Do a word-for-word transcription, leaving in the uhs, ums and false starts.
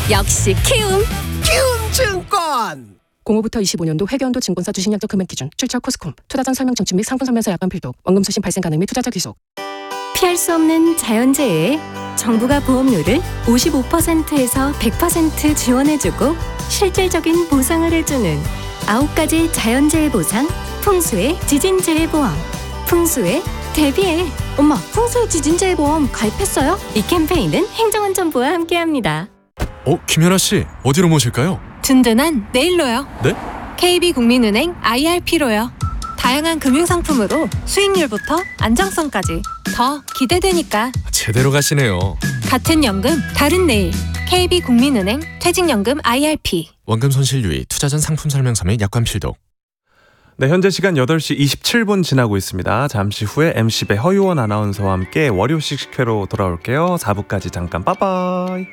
역시 키움. 키움증권. 공오부터 이십오년도 회계연도 증권사 주식약정 금액 기준, 출처 코스콤, 투자전 설명 청취 및 상품 설명서 약관 필독, 원금 수신 발생 가능 및 투자자 귀속. 피할 수 없는 자연재해에 정부가 보험료를 오십오 퍼센트에서 백 퍼센트 지원해주고 실질적인 보상을 해주는 아홉 가지 자연재해 보상, 풍수의 지진재해 보험. 풍수에 대비해. 엄마, 풍수의 지진재해 보험 가입했어요? 이 캠페인은 행정안전부와 함께합니다. 어, 김연아 씨, 어디로 모실까요? 든든한 내일로요. 네? 케이비국민은행 아이알피로요. 다양한 금융상품으로 수익률부터 안정성까지 더 기대되니까. 제대로 가시네요. 같은 연금, 다른 내일. 케이비국민은행 퇴직연금 아이알피. 원금 손실 유의, 투자 전 상품 설명서 및 약관 필독. 네, 현재 시간 여덟 시 이십칠 분 지나고 있습니다. 잠시 후에 엠씨배 허유원 아나운서와 함께 월요식 식회로 돌아올게요. 사 부까지 잠깐 빠빠이.